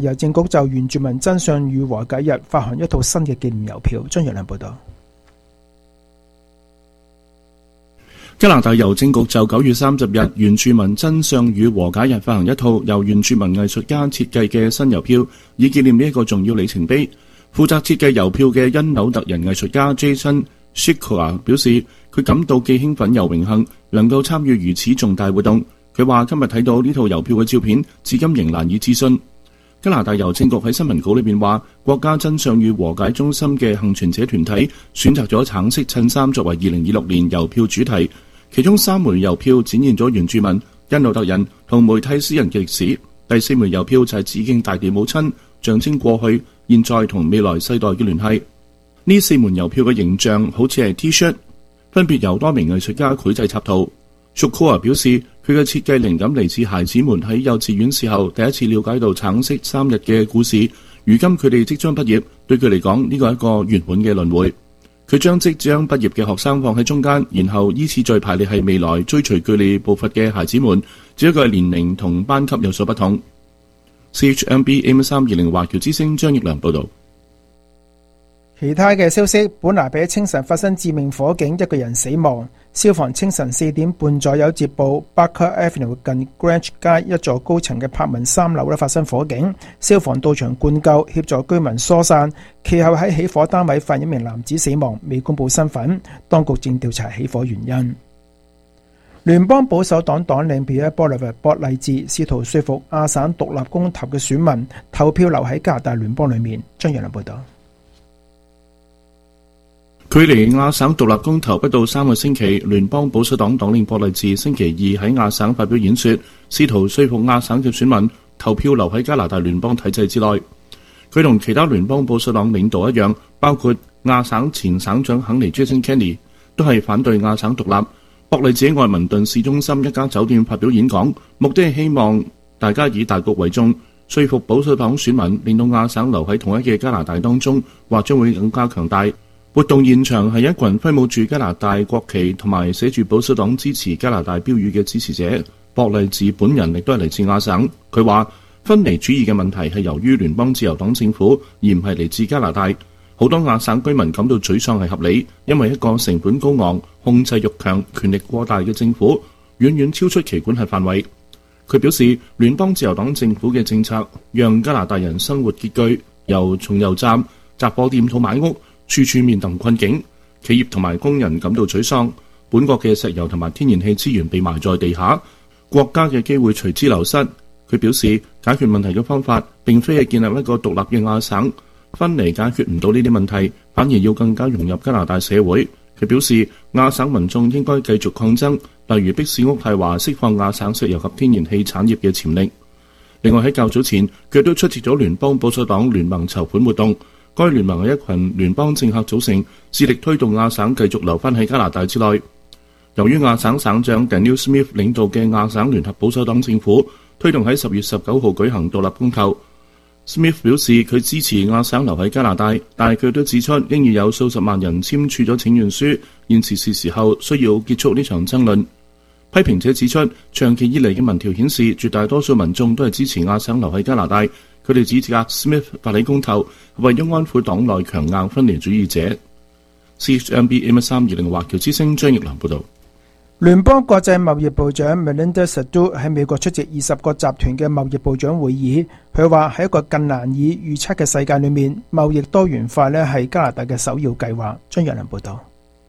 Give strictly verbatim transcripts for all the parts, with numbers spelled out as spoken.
郵政局就原住民真相與和解日發行一套新嘅紀念郵票。張若良報道。 加拿大郵政局就九月三十日原住民真相與和解日發行一套由原住民藝術家設計嘅新郵票，以紀念呢一個重要里程碑。負責設計郵票嘅因紐特人藝術家 Jason Shikora 表示，佢感到既興奮又榮幸能夠參與如此重大活動。佢話今日睇到呢套郵票嘅照片，至今仍難以置信。加拿大郵政局喺新聞稿裏面話，國家真相與和解中心嘅幸存者團體選擇咗橙色襯衫作為二零二六年郵票主題，其中三枚郵票展現咗原住民、因紐特人同梅蒂斯人嘅歷史，第四枚郵票就係致敬大地母親，象徵過去、現在同未來世代嘅聯繫。呢四枚郵票嘅形象好似係 T-shirt， 分別由多名藝術家繪製插圖。Shukura 表示，佢嘅設計靈感嚟自孩子們喺幼稚園時候第一次了解到橙色三日嘅故事。如今佢哋即將畢業，對佢嚟講呢個係一個圓滿嘅輪迴。佢將即將畢業嘅學生放喺中間，然後依次序排列係未來追隨佢哋步伐嘅孩子們，只不過係年齡同班級有所不同。C H M B A M 三二零華僑之聲張奕良報道。 其他嘅消息，本拿比清晨發生致命火警，一個人死亡。消防清晨四點半左右接報 Barker Avenue 近 Grange 街一座高層嘅柏文三樓咧發生火警，消防到場灌救，協助居民疏散。其後喺起火單位發現一名男子死亡，未公布身份，當局正調查起火原因。聯邦保守黨黨領 Pierre Poilievre 博勵治試圖說服亞省獨立公投嘅選民投票留喺加拿大聯邦裏面。張楊良報道。 距離亞省獨立公投不到三個星期，聯邦保守黨黨領博勵治星期二喺亞省發表演說，試圖說服亞省嘅選民投票留喺加拿大聯邦體制之內。佢同其他聯邦保守黨領導一樣，包括亞省前省長肯尼 Jason Kenney 都係反對亞省獨立。博勵治喺愛民頓市中心一家酒店發表演講，目的係希望大家以大局為重，說服保守黨選民令到亞省留喺同一嘅加拿大當中，或將會更加強大。活動現場係一群揮舞住加拿大國旗同埋寫住保守黨支持加拿大標語嘅支持者。博勵治本人亦都係嚟自亞省。佢話分離主義嘅問題係由於聯邦自由黨政府，而唔係嚟自加拿大。好多亞省居民感到沮喪係合理，因為一個成本高昂、控制欲強、權力過大嘅政府遠遠超出其管轄範圍。佢表示，聯邦自由黨政府嘅政策讓加拿大人生活拮據，由重油站、雜貨店到買屋，處處面臨困境，企業同埋工人感到沮喪。本國嘅石油同埋天然氣資源被埋在地下，國家嘅機會隨之流失。佢表示，解決問題嘅方法並非係建立一個獨立嘅亞省，分離解決唔到呢啲問題，反而要更加融入加拿大社會。佢表示，亞省民眾應該繼續抗爭，例如迫使渥太華釋放亞省石油及天然氣產業嘅潛力。另外喺較早前，佢都出席咗聯邦保守黨聯盟籌款活動。該聯盟係一群聯邦政客組成，致力推動亞省繼續留返喺加拿大之內。由於亞省省長 Daniel Smith 領導嘅亞省聯合保守黨政府推動喺十月十九號舉行獨立公投， Smith 表示佢支持亞省留喺加拿大，但係佢都指出應已有數十萬人簽署咗請願書，現時是時候需要結束呢場爭論。批評者指出，長期以嚟嘅民調顯示絕大多數民眾都係支持亞省留喺加拿大。佢哋指責 Smith 發起公投為咗安撫黨內強硬分離主義者。C H M B A M 三二零華僑之聲張奕良報導。 聯邦國際貿易部長 Melinda Sadu 喺美國出席二十個集團嘅貿易部長會議，佢話喺一個更難以預測嘅世界裏面，貿易多元化咧係加拿大嘅首要計劃。張奕良報導。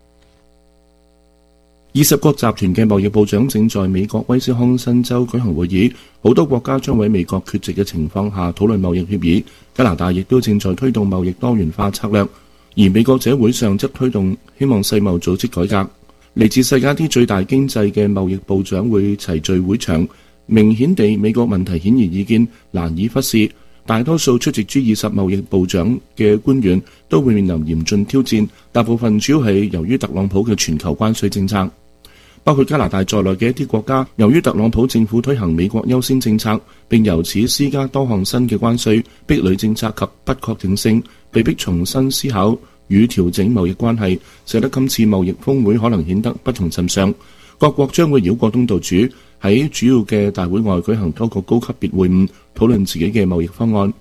二十國集團嘅貿易部長正在美國威斯康辛州舉行會議，好多國家將喺美國缺席嘅情況下討論貿易協議。加拿大亦都正在推動貿易多元化策略，而美國者會上則推動希望世貿組織改革。嚟自世界啲最大經濟嘅貿易部長會齊聚會場，明顯地美國問題顯而易見，難以忽視。大多數出席 G 二十貿易部長嘅官員都會面臨嚴峻挑戰，大部分主要係由於特朗普嘅全球關稅政策。包括加拿大在內嘅一啲國家，由於特朗普政府推行美國優先政策，並由此施加多項新嘅關稅、壁壘政策及不確定性，被迫重新思考與調整貿易關係，使得今次貿易峰會可能顯得不同尋常。各國將會繞過東道主，喺主要嘅大會外舉行多個高級別會晤，討論自己嘅貿易方案。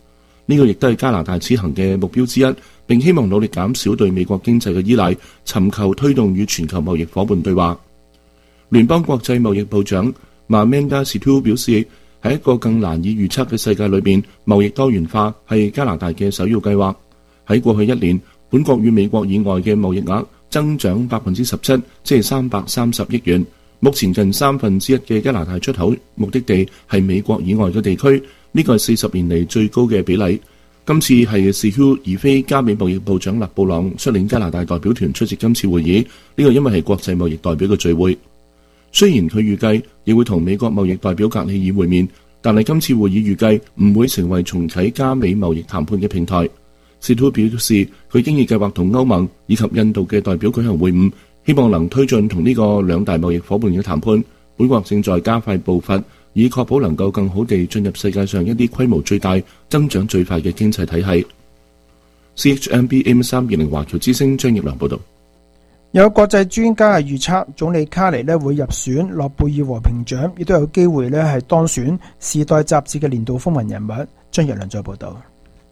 呢個亦都係加拿大此行嘅目標之一，並希望努力減少對美國經濟嘅依賴，尋求推動與全球貿易夥伴對話。聯邦國際貿易部長Amanda Settle表示，喺一個更難以預測嘅世界裏邊，貿易多元化係加拿大嘅首要計劃。喺過去一年，本國與美國以外嘅貿易額增長百分之十七，即係三百三十億元。目前近三分之一嘅加拿大出口目的地係美國以外嘅地區，呢個係四十年嚟最高嘅比例。今次係Settle而非加美貿易部長勒布朗率領加拿大代表團出席今次會議，呢個因為係國際貿易代表嘅聚會。雖然佢預計亦會同美國貿易代表格里爾會面，但係今次會議預計唔會成為重啟加美貿易談判嘅平台。Settle表示，佢經已計劃同歐盟以及印度嘅代表舉行會晤，希望能推進同呢個兩大貿易夥伴嘅談判。本國正在加快步伐，以確保能夠更好地進入世界上一啲規模最大、增長最快嘅經濟體系。C H M B M 三二零華僑之聲張業良報導。 有國際專家係預測，總理卡尼咧會入選諾貝爾和平獎，亦都有機會咧係當選《時代》雜誌嘅年度風雲人物。張業良再報導。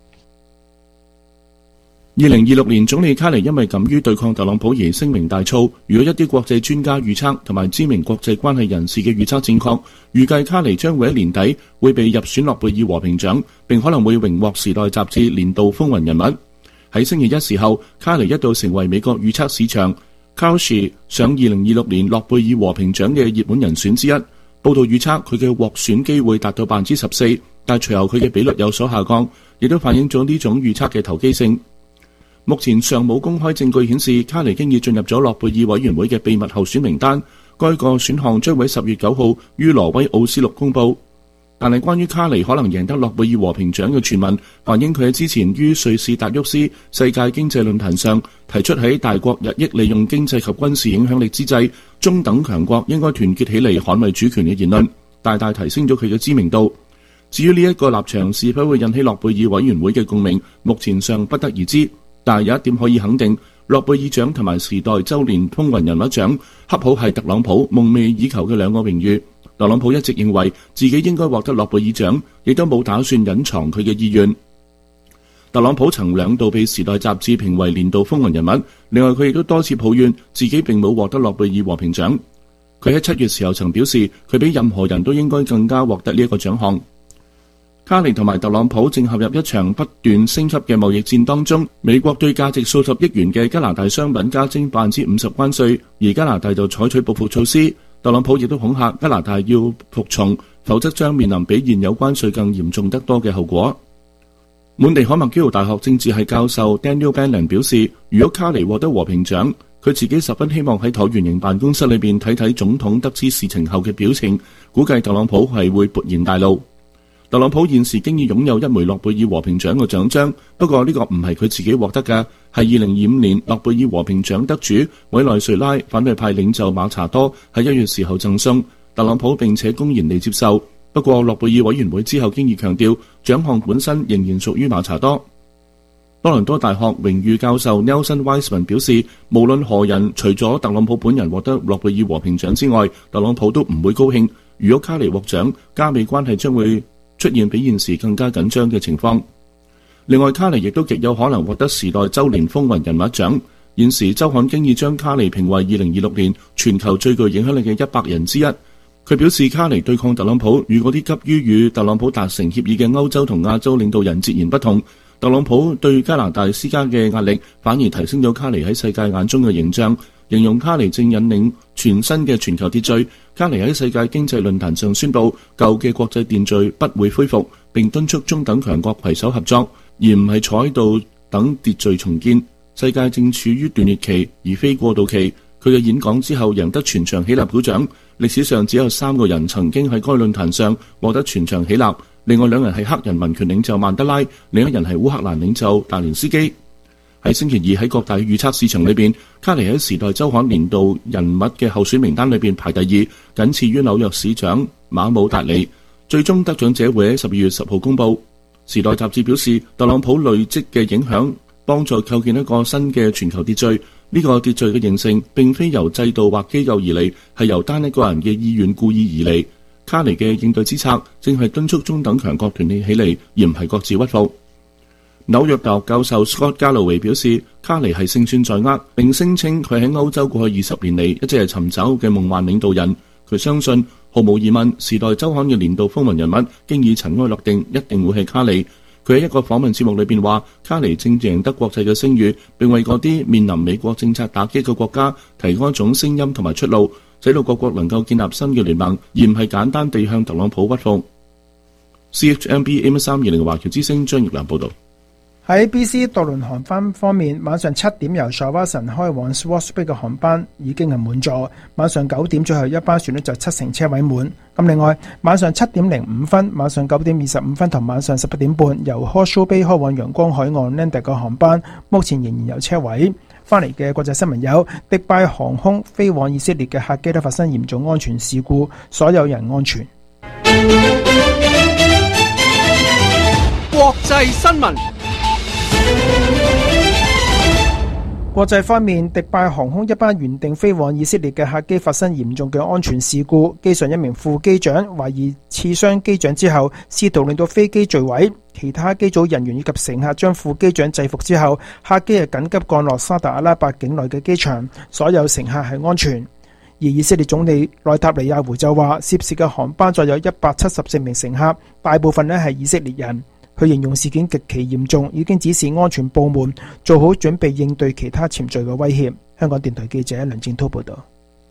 二零二六年總理卡尼因為敢於對抗特朗普而聲名大噪。如果一啲國際專家預測同埋知名國際關係人士嘅預測正確，預計卡尼將會喺年底會被入選諾貝爾和平獎，並可能會榮獲《時代》雜誌年度風雲人物。喺星期一時候，卡尼一度成為美國預測市場Kalshi 上二零二六年諾貝爾和平獎嘅熱門人選之一。報道預測佢嘅獲選機會達到百分之十四，但隨後佢嘅比率有所下降，亦都反映咗呢種預測嘅投機性。目前尚冇公開證據顯示卡尼經已進入咗諾貝爾委員會嘅秘密候選名單，該個選項將會十月九號於挪威奧斯陸公佈。但係關於卡尼可能贏得諾貝爾和平獎嘅傳聞，反映佢喺之前於瑞士達沃斯世界經濟論壇上提出喺大國日益利用經濟及軍事影響力之際，中等強國應該團結起嚟捍衛主權嘅言論，大大提升咗佢嘅知名度。至於呢一個立場是否會引起諾貝爾委員會嘅共鳴，目前尚不得而知。但有一點可以肯定，諾貝爾獎同埋時代週年風雲人物獎恰好係特朗普夢寐以求嘅兩個榮譽。特朗普一直認為自己應該獲得諾貝爾獎，亦都冇打算隱藏佢嘅意願。特朗普曾兩度被時代雜誌評為年度風雲人物，另外佢亦都多次抱怨自己並冇獲得諾貝爾和平獎。佢喺七月時候曾表示，佢比任何人都應該更加獲得呢一個獎項。卡尼同埋特朗普正陷入一場不斷升級嘅貿易戰當中。美國對價值數十億元嘅加拿大商品加徵百分之五十關稅，而加拿大就採取報復措施。特朗普亦都恐嚇加拿大要服從，否則將面臨比現有關稅更嚴重得多嘅後果。滿地可麥基勞大學政治系教授 Daniel Bannon 表示，如果卡尼獲得和平獎，佢自己十分希望喺橢圓形辦公室裏邊睇睇總統得知事情後嘅表情，估計特朗普係會勃然大怒。特朗普現時經已擁有一枚諾貝爾和平獎嘅獎章，不過呢個唔係佢自己獲得嘅，係二零二五年諾貝爾和平獎得主委內瑞拉反對派領袖馬查多喺一月時候贈送特朗普，並且公然地接受。不過諾貝爾委員會之後經已強調，獎項本身仍然屬於馬查多。多倫多大學榮譽教授 Nelson Weisman 表示，無論何人，除咗特朗普本人獲得諾貝爾和平獎之外，特朗普都唔會高興。如果卡尼獲獎，加美關係將會出現比現時更加緊張嘅情況。另外，卡尼亦都極有可能獲得時代週年風雲人物獎。現時週刊經已將卡尼評為二零二六年全球最具影響力嘅一百人之一。佢表示，卡尼對抗特朗普與嗰啲急於與特朗普達成協議嘅歐洲同亞洲領導人截然不同。特朗普對加拿大施加嘅壓力反而提升咗卡尼喺世界眼中嘅形象，形容卡尼正引領全新嘅全球秩序。卡尼喺世界經濟論壇上宣布，舊嘅國際秩序不會恢復，並敦促中等強國攜手合作，而唔係坐喺度等秩序重建。世界正處於斷裂期，而非過渡期。佢嘅演講之後贏得全場起立鼓掌。歷史上只有三個人曾經喺該論壇上獲得全場起立，另外兩人係黑人民權領袖曼德拉，另一人係烏克蘭領袖達連斯基。喺星期二喺各大預測市場裏邊，卡尼喺時代週刊年度人物嘅候選名單裏邊排第二，僅次於紐約市長馬姆達里。最終得獎者會喺十二月十號公佈。時代雜誌表示，特朗普累積嘅影響幫助構建一個新嘅全球秩序。呢個秩序嘅形成並非由制度或機構而嚟，係由單一個人嘅意願故意而嚟。卡尼嘅應對之策正係敦促中等強國團結起嚟，而唔係各自屈服。 紐約大學教授 Scott Galloway 表示，卡尼係勝算在握，並聲稱佢喺歐洲過去二十年嚟一直係尋找嘅夢幻領導人。佢相信毫無疑問，《時代週刊》嘅年度風雲人物經已塵埃落定，一定會係卡尼。佢喺一個訪問節目裏邊話，卡尼正贏得國際嘅聲譽，並為嗰啲面臨美國政策打擊嘅國家提供一種聲音同埋出路，使到各國能夠建立新嘅聯盟，而唔係簡單地向特朗普屈服。C H M B A M 三二零華僑之聲張奕良報導。 喺 B C 渡輪航班方面，晚上七點由沙瓦神開往 Swartz Bay 嘅航班已經係滿座，晚上九點最後一班船呢就七成車位滿。咁另外，晚上七點零五分、晚上九點二十五分同晚上十一點半由 Horseshoe Bay 開往陽光海岸 Landak 嘅航班，目前仍然有車位。翻嚟嘅國際新聞有：迪拜航空飛往以色列嘅客機都發生嚴重安全事故，所有人安全。 國際新聞。 國際方面，迪拜航空一班原定飛往以色列嘅客機發生嚴重嘅安全事故，機上一名副機長懷疑刺傷機長之後，試圖令到飛機墜毀。其他機組人員以及乘客將副機長制服之後，客機係緊急降落沙特阿拉伯境內嘅機場，所有乘客係安全。而以色列總理內塔尼亞胡就話，涉事嘅航班載有一百七十四名乘客，大部分呢係以色列人。佢形容事件極其嚴重，已經指示安全部門做好準備應對其他潛在嘅威脅。香港電台記者梁正濤報道。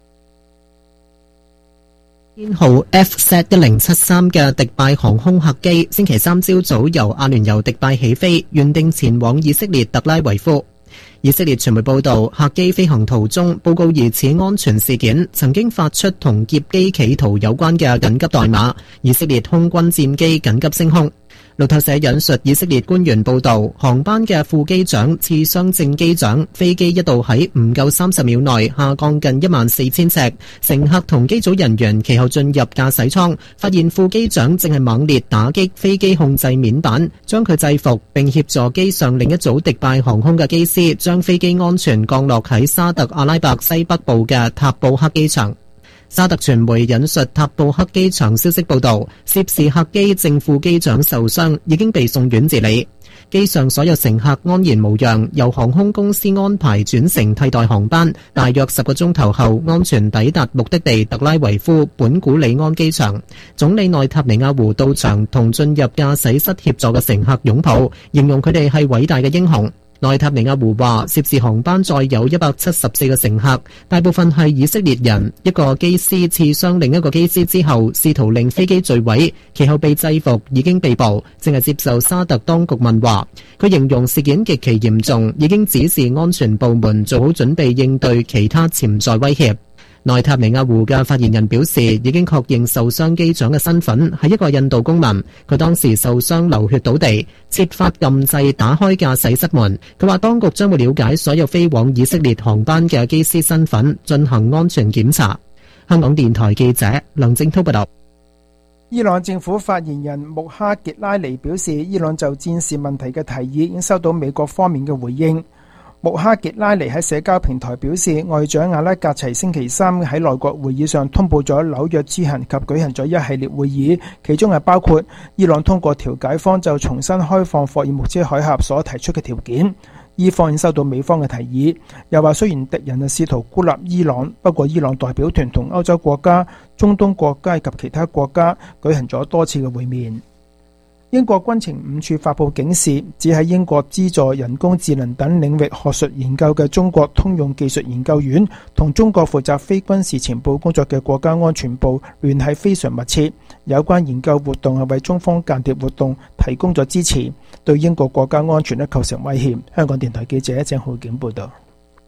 編號 F Z 一零七三嘅迪拜航空客機星期三朝早由阿聯酋迪拜起飛，原定前往以色列特拉維夫。以色列傳媒報道，客機飛行途中報告疑似安全事件，曾經發出同劫機企圖有關嘅緊急代碼，以色列空軍戰機緊急升空。路透社引述以色列官員報道，航班嘅副機長刺傷正機長，飛機一度喺唔夠三十秒內下降近一萬四千尺，乘客同機組人員其後進入駕駛艙，發現副機長正係猛烈打擊飛機控制面板，將佢制服，並協助機上另一組迪拜航空嘅機師將飛機安全降落喺沙特阿拉伯西北部嘅塔布克機場。沙特傳媒引述塔布克機場消息報道，涉事客機正副機長受傷，已經被送院治理。機上所有乘客安然無恙，由航空公司安排轉乘替代航班，大約十個鐘頭後安全抵達目的地特拉維夫本古里安機場。總理內塔尼亞胡到場同進入駕駛室協助嘅乘客擁抱，形容佢哋係偉大嘅英雄。內塔尼亞胡話，涉事航班載有一百七十四個乘客，大部分係以色列人。一個機師刺傷另一個機師之後，試圖令飛機墜毀，其後被制服，已經被捕，正係接受沙特當局問話。佢形容事件極其嚴重，已經指示安全部門做好準備應對其他潛在威脅。內塔尼亞胡嘅發言人表示，已經確認受傷機長嘅身份係一個印度公民，佢當時受傷流血倒地，設法撳掣打開駕駛室門。佢話當局將會了解所有飛往以色列航班嘅機師身份，進行安全檢查。香港電台記者梁正濤報道。 伊朗政府發言人穆哈傑拉尼表示，伊朗就戰事問題嘅提議已經收到美國方面嘅回應。穆哈傑拉尼喺社交平台表示，外長阿拉格齊星期三喺內閣會議上通報咗紐約之行及舉行咗一系列會議，其中係包括伊朗通過調解方就重新開放霍爾木茲海峽所提出嘅條件。伊方已收到美方嘅提議，又話雖然敵人係試圖孤立伊朗，不過伊朗代表團同歐洲國家、中東國家及其他國家舉行咗多次嘅會面。英國軍情五處發布警示，指喺英國資助人工智能等領域學術研究嘅中國通用技術研究院同中國負責非軍事情報工作嘅國家安全部聯繫非常密切，有關研究活動係為中方間諜活動提供咗支持，對英國國家安全咧構成威脅。香港電台記者鄭浩景報道。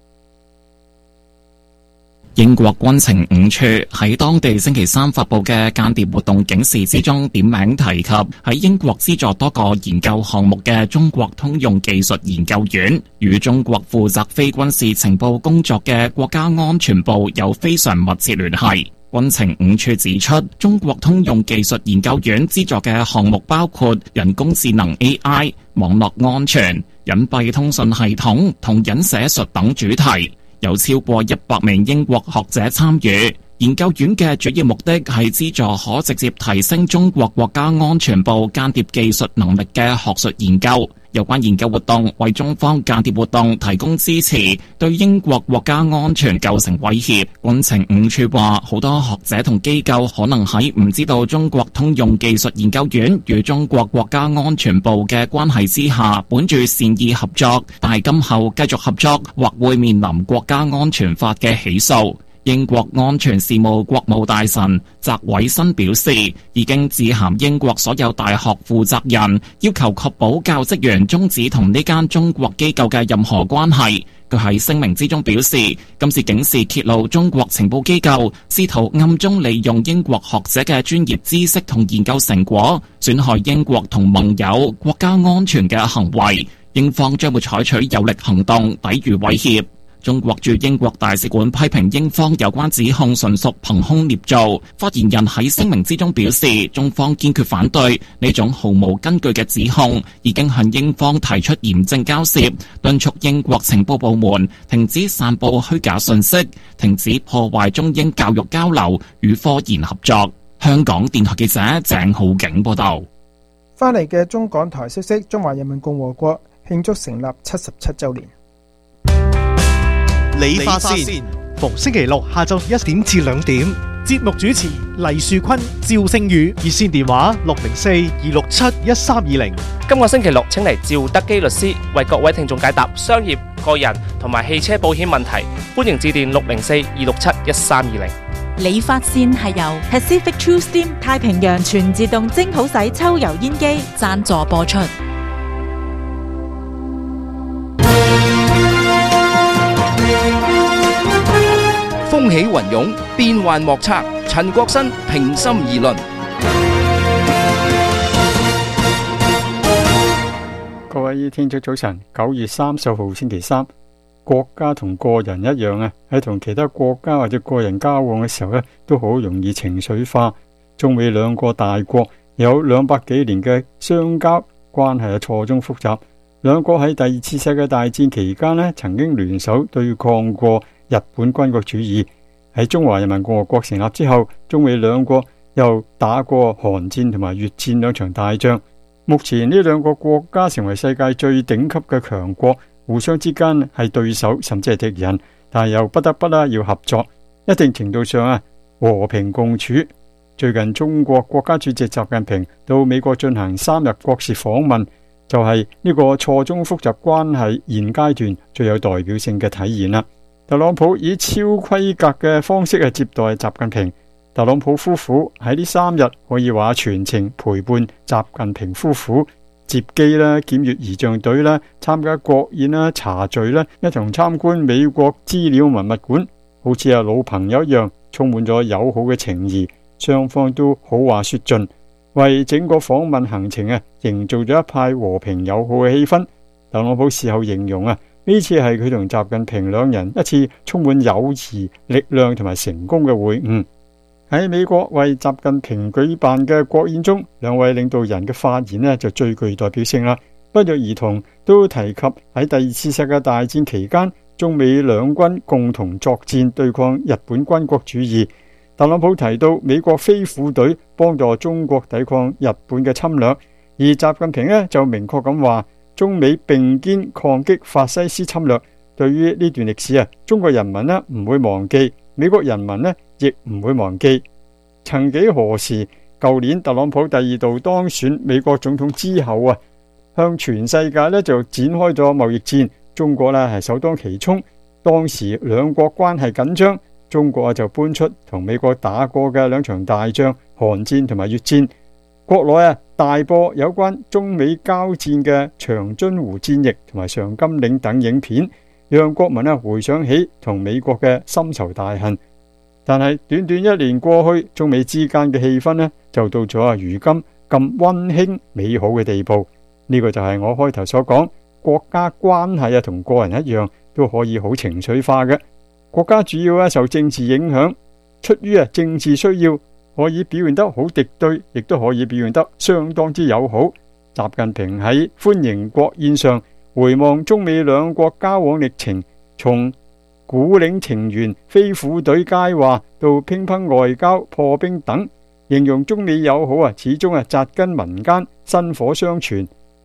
英國軍情五處喺當地星期三發佈嘅間諜活動警示之中，點名提及喺英國資助多個研究項目嘅中國通用技術研究院，與中國負責非軍事情報工作嘅國家安全部有非常密切聯繫。軍情五處指出，中國通用技術研究院資助嘅項目包括人工智能 A I、網絡安全、隱蔽通訊系統同隱寫術等主題。有超過一百名英國學者參與。研究院嘅主要目的係資助可直接提升中國國家安全部間諜技術能力嘅學術研究， 有關研究活動為中方間諜活動提供支持，對英國國家安全構成威脅。軍情五處話，好多學者同機構可能喺唔知道中國通用技術研究院與中國國家安全部嘅關係之下，本住善意合作，但係今後繼續合作或會面臨國家安全法嘅起訴。英國安全事務國務大臣澤偉新表示，已經致函英國所有大學負責人，要求確保教職員終止同呢間中國機構嘅任何關係。佢喺聲明之中表示，今次警示揭露中國情報機構試圖暗中利用英國學者嘅專業知識同研究成果，損害英國同盟友國家安全嘅行為，英方將會採取有力行動抵禦威脅。中國駐英國大使館批評英方有關指控純屬憑空捏造。發言人喺聲明之中表示，中方堅決反對呢種毫無根據嘅指控，已經向英方提出嚴正交涉，敦促英國情報部門停止散布虛假信息，停止破壞中英教育交流與科研合作。香港電台記者鄭浩景報道。 翻嚟嘅中港台消息，中華人民共和國慶祝成立七十七週年。 理髮線，逢星期六下晝一點至兩點，節目主持黎樹坤、趙星宇，熱線電話六零四二六七一三二零。 今個星期六請嚟趙德基律師為各位聽眾解答商業、個人同埋汽車保險問題，歡迎致電六零四二六七一三二零。 理髮線係由 Pacific True Steam 太平洋全自動蒸好洗抽油煙機贊助播出。 風起雲湧，變幻莫測。陳國新平心而論。 各位聽眾早晨，九月三十號星期三，國家同個人一樣啊，喺同其他國家或者個人交往嘅時候呢，都好容易情緒化。中美兩個大國有兩百幾年嘅相交關係，係錯綜複雜。兩國喺第二次世界大戰期間呢，曾經聯手對抗過日本軍國主義。喺中華人民共和國成立之後，中美兩國又打過韓戰同埋越戰兩場大仗。目前呢兩個國家成為世界最頂級嘅強國，互相之間係對手甚至係敵人，但係又不得不啦要合作，一定程度上啊和平共處。最近中國國家主席習近平到美國進行三日國事訪問，就係呢個錯綜複雜關係現階段最有代表性嘅體現啦。特朗普以超規格嘅方式去接待習近平，特朗普夫婦喺呢三日可以話全程陪伴習近平夫婦接機啦、檢閱儀仗隊啦、參加國宴啦、茶聚啦，一同參觀美國資料文物館，好似係老朋友一樣，充滿咗友好嘅情誼，雙方都好話說盡，為整個訪問行程啊營造咗一派和平友好嘅氣氛。特朗普事後形容啊，呢次係佢同習近平兩人一次充滿友誼、力量同埋成功嘅會晤。喺美國為習近平舉辦嘅國宴中，兩位領導人嘅發言呢就最具代表性啦。不約而同都提及喺第二次世界大戰期間，中美兩軍共同作戰對抗日本軍國主義。特朗普提到美國飛虎隊幫助中國抵抗日本嘅侵略，而習近平呢就明確咁話，中美並肩抗擊法西斯侵略。對於呢段歷史啊，中國人民呢唔會忘記，美國人民呢亦唔會忘記。曾幾何時，舊年特朗普第二度當選美國總統之後啊，向全世界呢就展開咗貿易戰，中國呢係首當其衝。當時兩國關係緊張，中國就搬出同美國打過嘅兩場大仗，韓戰同埋越戰。國內啊大播有關中美交戰嘅長津湖戰役同埋長甘嶺等影片，讓國民啊回想起同美國嘅深仇大恨。但係短短一年過去，中美之間嘅氣氛呢就到咗啊如今咁溫馨美好嘅地步。呢個就係我開頭所講，國家關係啊同個人一樣都可以好情緒化嘅。國家主要啊受政治影響，出於啊政治需要，可以表現得好敵對，亦都可以表現得相當之友好。習近平喺歡迎國宴上回望中美兩國交往歷程，從古嶺情緣、飛虎隊佳話到乒乓外交、破冰等，形容中美友好啊始終啊扎根民間，薪火相傳。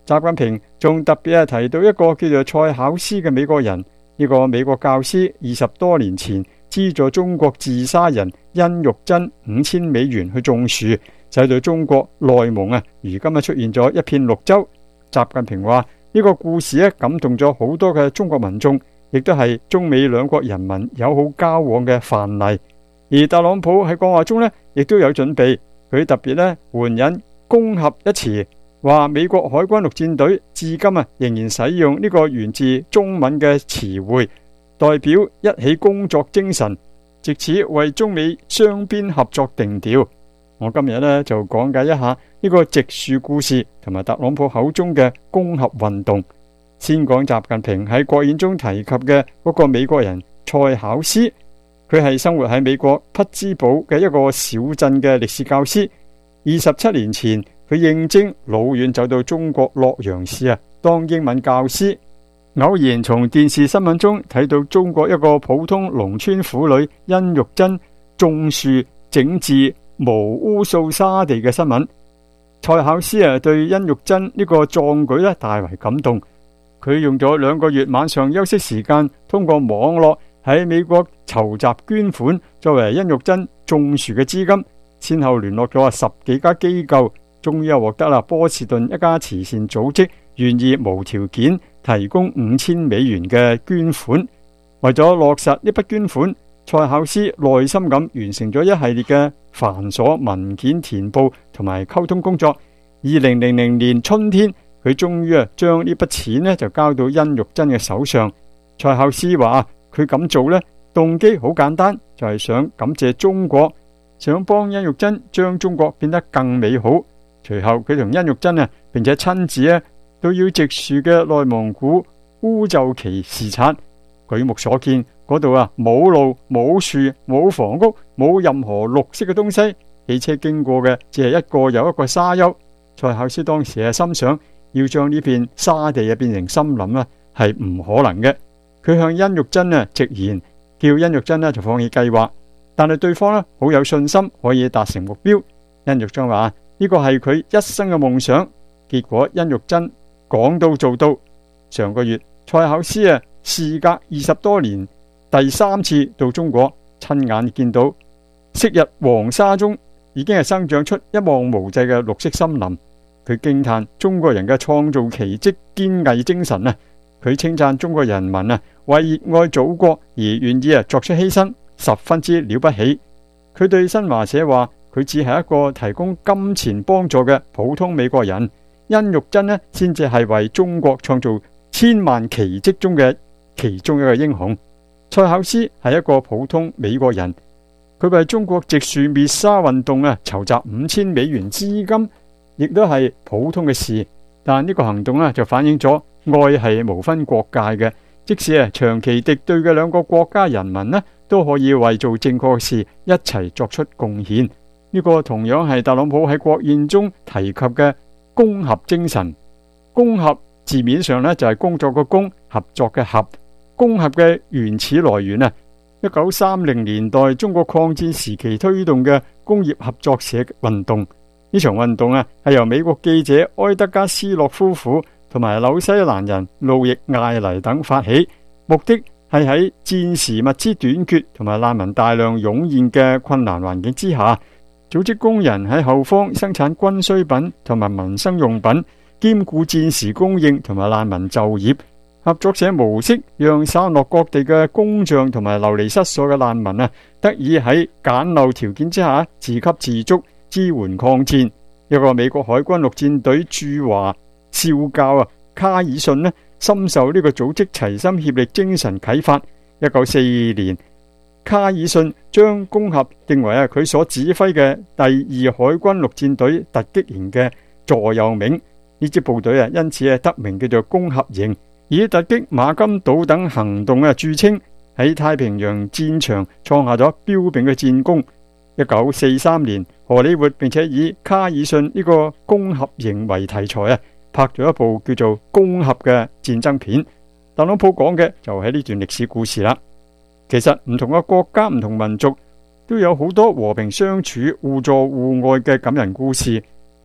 習近平仲特別係提到一個叫做蔡巧思嘅美國人，呢個美國教師二十多年前資助中國自殺人殷玉珍五千美元去種樹，使到中國內蒙啊，如今啊出現咗一片綠洲。習近平話呢個故事咧感動咗好多嘅中國民眾，亦都係中美兩國人民友好交往嘅範例。而特朗普喺講話中呢，亦都有準備，佢特別咧援引攻合一詞，話美國海軍陸戰隊至今啊仍然使用呢個源自中文嘅詞彙，代表一起工作精神，藉此為中美雙邊合作定調。我今日呢，就講解一下呢個植樹故事同埋特朗普口中嘅攻合運動。先講習近平喺國演中提及嘅嗰個美國人蔡巧思，佢係生活喺美國匹茲堡嘅一個小鎮嘅歷史教師。二十七年前，佢應徵老遠走到中國洛陽市啊，當英文教師。偶然從電視新聞中睇到中國一個普通農村婦女殷玉珍種樹整治無污掃沙地嘅新聞。蔡巧思啊對殷玉珍呢個壯舉咧大為感動，佢用咗兩個月晚上休息時間，通過網絡喺美國籌集捐款，作為殷玉珍種樹嘅資金。先後聯絡咗十幾家機構，終於又獲得啦波士頓一家慈善組織願意無條件提供五千美元嘅捐款。為咗落實呢筆捐款，蔡巧思耐心咁完成咗一系列嘅繁瑣文件填報同埋溝通工作。二零零零年春天，佢終於啊將呢筆錢呢就交到殷玉珍嘅手上。蔡巧思話佢咁做呢動機好簡單，就係想感謝中國，想幫殷玉珍將中國變得更美好。隨後佢同殷玉珍啊並且親自啊到要植樹嘅內蒙古烏就旗視察。舉目所見，嗰度啊冇路冇樹冇房屋冇任何綠色嘅東西，汽車經過嘅只係一個又一個沙丘。蔡巧思當時係心想，要將呢片沙地啊變成森林啊係唔可能嘅。佢向殷玉珍啊直言，叫殷玉珍呢就放棄計劃，但係對方呢好有信心可以達成目標。殷玉珍話呢個係佢一生嘅夢想。結果殷玉珍講到做到。上個月蔡巧思啊事隔二十多年第三次到中國，親眼見到昔日黃沙中已經係生長出一望無際嘅綠色森林。佢驚嘆中國人嘅創造奇蹟堅毅精神啊！佢稱讚中國人民啊為熱愛祖國而願意啊作出犧牲，十分之了不起。佢對新華社話，佢只係一個提供金錢幫助嘅普通美國人，殷玉珍呢先至係為中國創造千萬奇蹟中嘅其中一個英雄。蔡巧思係一個普通美國人，佢為中國植樹滅沙運動啊籌集五千美元資金，亦都係普通嘅事。但呢個行動呢就反映咗愛係無分國界嘅，即使係長期敵對嘅兩個國家人民呢都可以為做正確嘅事一齊作出貢獻。呢個同樣係特朗普喺國宴中提及嘅攻合精神。攻合字面上呢就係工作嘅工，合作嘅合。攻合嘅原始來源啊，一九三零年代中國抗戰時期推動嘅工業合作社運動。呢場運動啊係由美國記者埃德加斯洛夫婦同埋紐西蘭人路易艾黎等發起，目的係喺戰時物資短缺同埋難民大量湧現嘅困難環境之下，組織工人喺後方生產軍需品同埋民生用品，兼顧戰時供應同埋難民就業。合作社模式讓散落各地嘅工匠同埋流離失所嘅難民啊，得以喺簡陋條件之下自給自足，支援抗戰。一個美國海軍陸戰隊駐華少校啊卡爾遜呢，深受呢個組織齊心協力精神啟發。一九四二年，卡爾遜將攻合定為啊佢所指揮嘅第二海軍陸戰隊突擊營嘅座右銘。呢支部隊啊，因此係得名叫做攻合營，以突擊馬金島等行動啊著稱，喺太平洋戰場創下咗彪炳嘅戰功。一九四三年，荷里活並且以卡爾遜呢個攻合營為題材啊，拍咗一部叫做《攻合》嘅戰爭片。特朗普講嘅就係呢段歷史故事啦。其實唔同嘅國家、唔同民族都有好多和平相處、互助互愛嘅感人故事。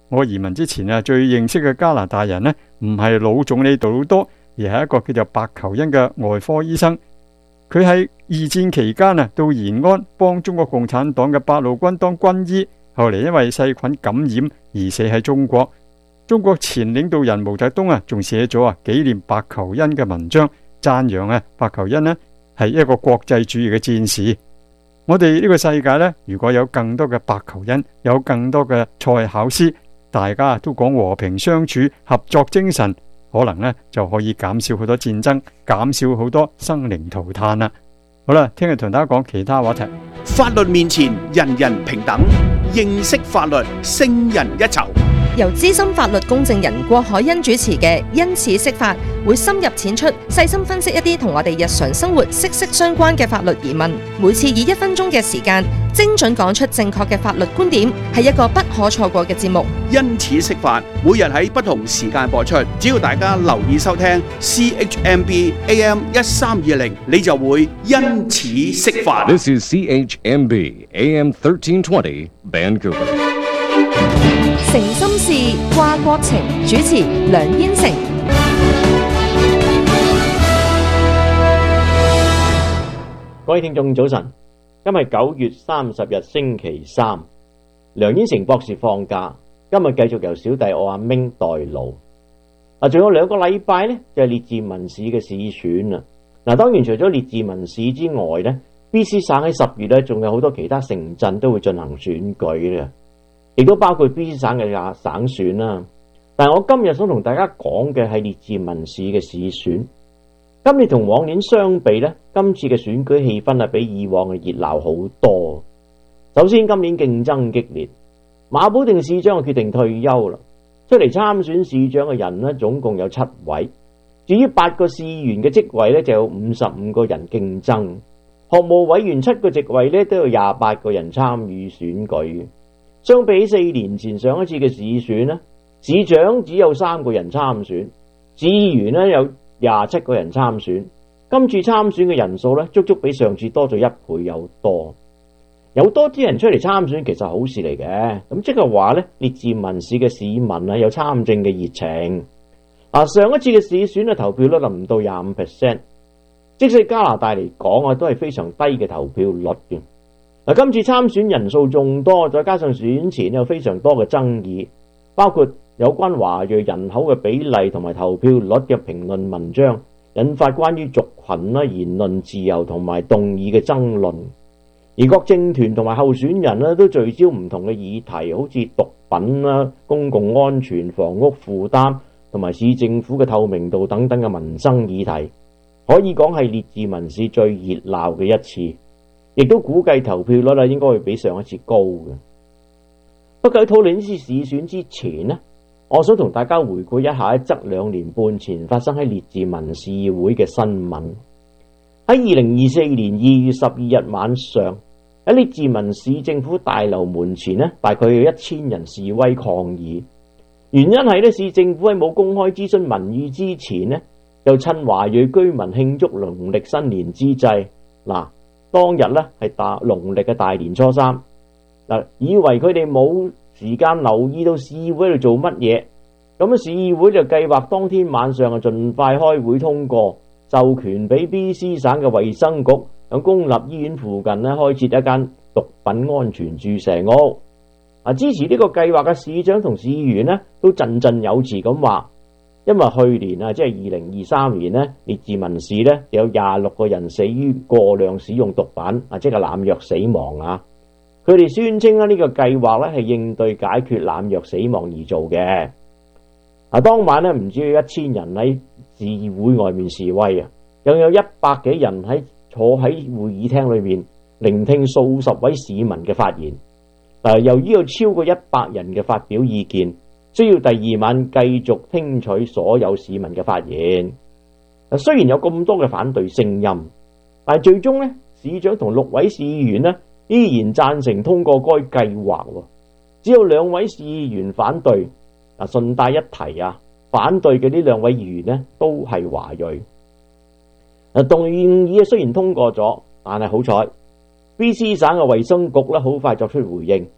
我移民之前啊，最認識嘅加拿大人呢，唔係老總理杜魯多，而係一個叫做白求恩嘅外科醫生。佢喺二戰期間啊，到延安幫中國共產黨嘅八路軍當軍醫，後嚟因為細菌感染而死喺中國。中國前領導人毛澤東啊，仲寫咗啊紀念白求恩嘅文章，讚揚啊白求恩呢係一個國際主義嘅戰士。我哋呢個世界呢，如果有更多嘅白求恩，有更多嘅塞考斯，大家都講和平相處、合作精神，可能呢就可以減少好多戰爭，減少好多生靈塗炭啦。好啦，聽日同大家講其他話題。 法律面前人人平等，認識法律勝人一籌。 由資深法律公證人郭海欣主持嘅《因此釋法》，會深入淺出，細心分析一啲同我哋日常生活息息相關嘅法律疑問。每次以一分鐘嘅時間，精準講出正確嘅法律觀點，係一個不可錯過嘅節目。 因此釋法，每日喺不同時間播出，只要大家留意收聽 C H M B A M 一三二零，你就會因此釋法。 This is C H M B A M thirteen twenty Vancouver。 誠心事，掛國情，主持梁燕成。 各位聽眾早晨，今日九月三十日星期三，梁燕成博士放假，今日繼續由小弟我阿明代勞。啊，仲有兩個禮拜呢，就係列治文市嘅市選啦。嗱，當然除咗列治文市之外呢， B C 省喺十月呢，仲有好多其他城鎮都會進行選舉嘅。亦都包括 B C 省嘅省選啦，但係我今日想同大家講嘅係列治文市嘅市選。今年同往年相比呢，今次嘅選舉氣氛係比以往嘅熱鬧好多。首先，今年競爭激烈，馬保定市長決定退休啦，出嚟參選市長嘅人呢，總共有七位。至於八個市員嘅職位呢，就有五十五個人競爭。學務委員七個職位呢，都有廿八個人參與選舉。相比四年前上一次嘅市選呢，市長只有三個人參選，市議員呢有廿七個人參選。今次參選嘅人數呢，足足比上次多咗一倍有多。有多啲人出嚟參選，其實係好事嚟嘅。咁即係話呢，列治文市嘅市民啊有參政嘅熱情。嗱，上一次嘅市選啊，投票率就唔到廿五 percent， 即使加拿大嚟講啊，都係非常低嘅投票率嘅。嗱，今次參選人數眾多，再加上選前有非常多嘅爭議，包括有關華裔人口嘅比例同埋投票率嘅評論文章，引發關於族群啦、言論自由同埋動議嘅爭論。而各政團同埋候選人咧都聚焦唔同嘅議題，好似毒品啦、公共安全、房屋負擔同埋市政府嘅透明度等等嘅民生議題，可以講係列治文市最熱鬧嘅一次。亦都估計投票率應該會比上一次高嘅。不過喺討論呢次市選之前呢，我想同大家回顧一下一則兩年半前發生喺列治文市議會嘅新聞。喺二零二四年二月十二日晚上，喺列治文市政府大樓門前呢，大概有一千人示威抗議。原因係呢，市政府喺冇公開諮詢民意之前呢，就趁華裔居民慶祝農曆新年之際，嗱。當日咧係大農曆嘅大年初三，嗱，以為佢哋冇時間留意到市議會喺度做乜嘢，咁啊市議會就計劃當天晚上啊盡快開會通過，授權俾 B C 省嘅衛生局喺公立醫院附近咧開設一間毒品安全注射屋。啊，支持呢個計劃嘅市長同市議員呢都振振有詞咁話。因為去年啊，即係二零二三年呢，列治文市呢有廿六個人死於過量使用毒品啊，即係濫藥死亡啊。佢哋宣稱呢呢個計劃呢係應對解決濫藥死亡而做嘅。啊，當晚呢唔止有一千人喺市議會外面示威啊，又有一百幾人喺坐喺會議廳裏面聆聽數十位市民嘅發言。啊，由於有超過一百人嘅發表意見。需要第二晚繼續聽取所有市民嘅發言。雖然有咁多嘅反對聲音，但係最終呢，市長同六位市議員呢依然贊成通過該計劃。只有兩位市議員反對。嗱，順帶一提啊，反對嘅呢兩位議員呢都係華裔。嗱，動議雖然通過咗，但係好彩 ，B C 省嘅衛生局呢好快作出回應。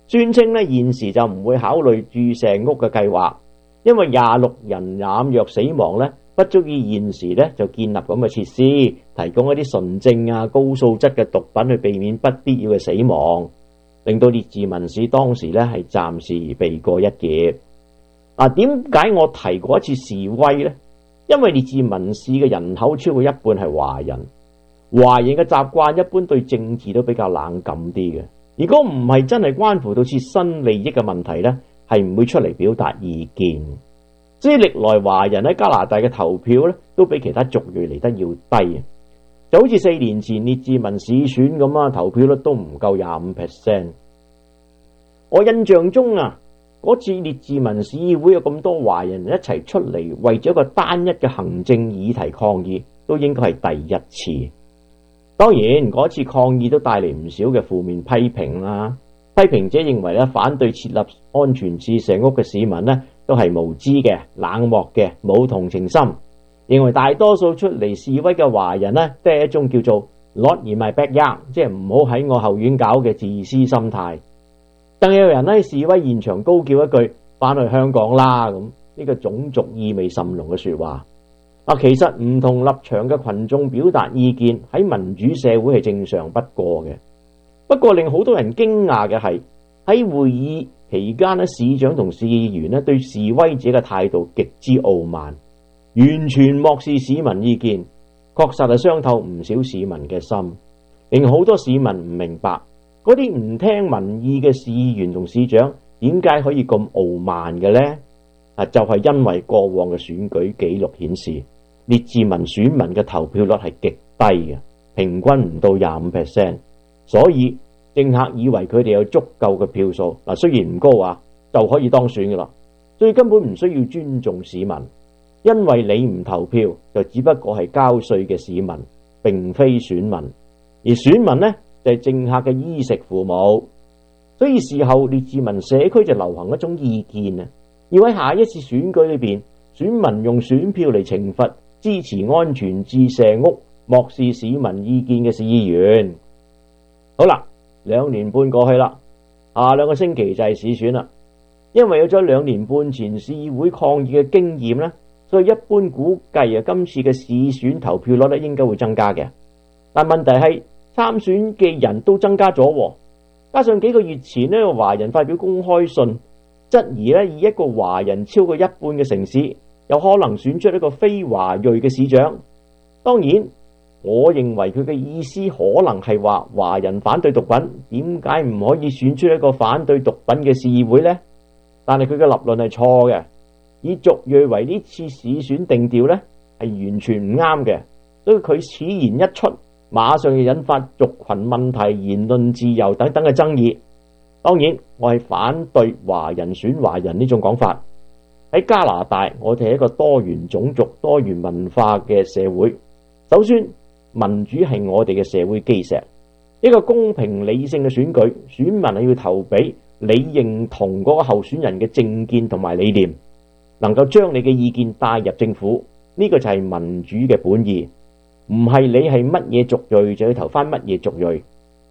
宣稱咧現時就唔會考慮注射屋嘅計劃，因為廿六人濫藥死亡咧，不足以現時咧就建立咁嘅設施，提供一啲純正啊高素質嘅毒品去避免不必要嘅死亡，令到列治文市當時咧係暫時避過一劫。嗱，點解我提過一次示威呢？因為列治文市嘅人口超過一半係華人，華人嘅習慣一般對政治都比較冷感啲嘅。如果唔係真係關乎到切身利益嘅問題呢，係唔會出嚟表達意見。所以歷來華人喺加拿大嘅投票呢，都比其他族裔嚟得要低，就好似四年前列治文市選咁啊，投票率都唔夠廿五 percent。我印象中啊，嗰次列治文市議會有咁多華人一齊出嚟為咗一個單一嘅行政議題抗議，都應該係第一次。當然嗰次抗議都帶嚟唔少嘅負面批評啦。批評者認為咧，反對設立安全注射屋嘅市民咧，都係無知嘅、冷漠嘅、冇同情心。認為大多數出嚟示威嘅華人咧，都係一種叫做 Not in my backyard，即係唔好喺我後院搞嘅自私心態。更有人喺示威現場高叫一句翻去香港啦，咁呢個種族意味甚濃嘅說話。啊，其實唔同立場嘅群眾表達意見喺民主社會係正常不過嘅。不過令好多人驚訝嘅係喺會議期間咧，市長同市議員咧對示威者嘅態度極之傲慢，完全漠視市民意見，確實係傷透唔少市民嘅心，令好多市民唔明白嗰啲唔聽民意嘅市議員同市長點解可以咁傲慢嘅呢？啊，就係、是、因為過往嘅選舉記錄顯示，列治文選民嘅投票率係極低嘅，平均唔到廿五 percent， 所以政客以為佢哋有足夠嘅票數，嗱，雖然唔高啊，就可以當選噶啦，所以根本唔需要尊重市民，因為你唔投票就只不過係交稅嘅市民，並非選民，而選民呢，就係、是、政客嘅衣食父母。所以事後列治文社區就流行一種意見啊，要喺下一次選舉裏邊，選民用選票嚟懲罰支持安全注射屋、漠視市民意見嘅市議員。好啦，兩年半過去啦，下兩個星期就係市選啦。因為有咗兩年半前市議會抗議嘅經驗咧，所以一般估計啊，今次嘅市選投票率咧應該會增加嘅。但問題係參選嘅人都增加咗，加上幾個月前呢，華人發表公開信，質疑咧以一個華人超過一半嘅城市，有可能選出一個非華裔嘅市長。當然，我認為佢嘅意思可能係話華人反對毒品，點解唔可以選出一個反對毒品嘅市議會呢？但係佢嘅立論係錯嘅，以族裔為呢次市選定調呢係完全唔啱嘅。所以佢此言一出，馬上就引發族群問題、言論自由等等嘅爭議。當然，我係反對華人選華人呢種講法。喺加拿大，我哋係一個多元種族、多元文化嘅社會。首先，民主係我哋嘅社會基石。一個公平理性嘅選舉，選民係要投俾你認同嗰個候選人嘅政見同埋理念，能夠將你嘅意見帶入政府，呢個就係民主嘅本意。唔係你係乜嘢族裔就要投翻乜嘢族裔。